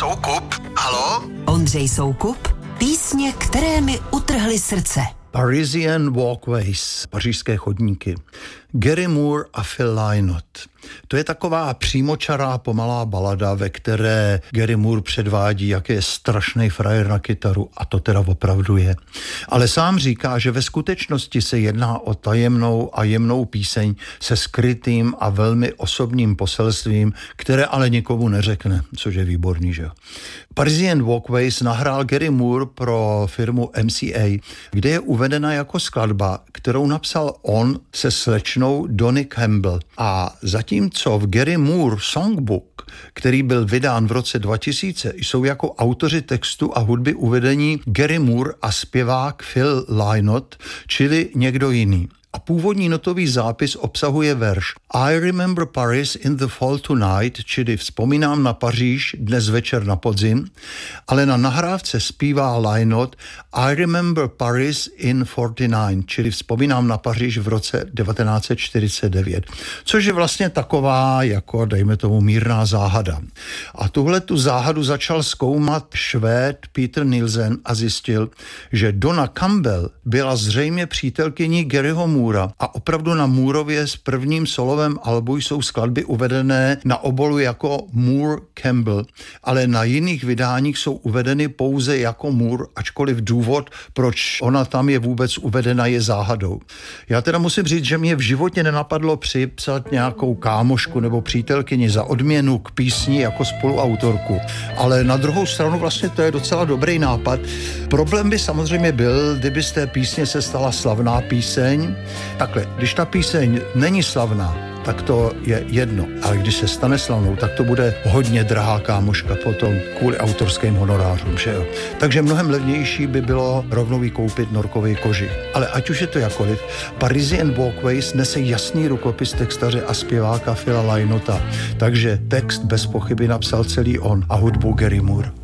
Soukup, halo? Ondřej Soukup, písně, které mi utrhly srdce. Parisian Walkways, pařížské chodníky. Gary Moore a Phil Lynott. To je taková přímočará pomalá balada, ve které Gary Moore předvádí, jak je strašný frajer na kytaru, a to teda opravdu je. Ale sám říká, že ve skutečnosti se jedná o tajemnou a jemnou píseň se skrytým a velmi osobním poselstvím, které ale nikomu neřekne, což je výborný, že jo. Parisian Walkways nahrál Gary Moore pro firmu MCA, kde je uvedena jako skladba, kterou napsal on se slečnou Donny Campbell. A zatímco v Gary Moore Songbook, který byl vydán v roce 2000, jsou jako autoři textu a hudby uvedení Gary Moore a zpěvák Phil Lynott, čili někdo jiný. A původní notový zápis obsahuje verš I remember Paris in the fall tonight, čili vzpomínám na Paříž dnes večer na podzim, ale na nahrávce zpívá Lynott I remember Paris in 49, čili vzpomínám na Paříž v roce 1949, což je vlastně taková, jako dejme tomu, mírná záhada. A tuhle tu záhadu začal zkoumat Švéd Peter Nielsen a zjistil, že Donna Campbell byla zřejmě přítelkyní Garyho Moora a opravdu na Moorově s prvním solovém albu jsou skladby uvedené na obolu jako Moore Campbell, ale na jiných vydáních jsou uvedeny pouze jako Moore, ačkoliv důvod, proč ona tam je vůbec uvedena, je záhadou. Já teda musím říct, že mě v životě nenapadlo připsat nějakou kámošku nebo přítelkyni za odměnu k písni jako spoluautorku, ale na druhou stranu vlastně to je docela dobrý nápad. Problém by samozřejmě byl, kdyby z té písně se stala slavná píseň. Takhle, když ta píseň není slavná, tak to je jedno, ale když se stane slavnou, tak to bude hodně drahá kámoška potom kvůli autorským honorářům, že jo. Takže mnohem levnější by bylo rovnou jí koupit norkový kožich. Ale ať už je to jakoliv, Parisian Walkways nese jasný rukopis textaře a zpěváka Phila Lynotta, takže text bez pochyby napsal celý on a hudbu Gary Moore.